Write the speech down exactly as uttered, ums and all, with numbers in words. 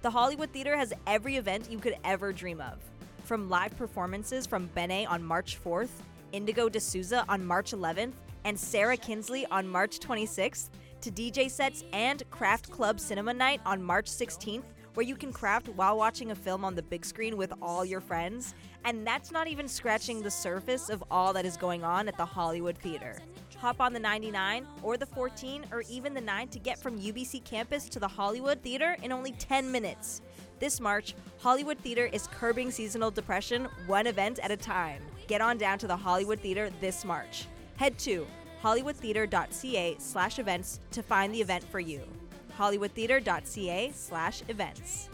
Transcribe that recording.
The Hollywood Theater has every event you could ever dream of. From live performances from Benet on March fourth, Indigo D'Souza on March eleventh, and Sarah Kinsley on March twenty-sixth, to D J sets and Craft Club Cinema Night on March sixteenth, where you can craft while watching a film on the big screen with all your friends. And that's not even scratching the surface of all that is going on at the Hollywood Theater. Hop on the ninety-nine or the fourteen or even the nine to get from U B C campus to the Hollywood Theater in only ten minutes. This March, Hollywood Theater is curbing seasonal depression one event at a time. Get on down to the Hollywood Theater this March. Head to hollywoodtheater.ca slash events to find the event for you. hollywoodtheater.ca slash events.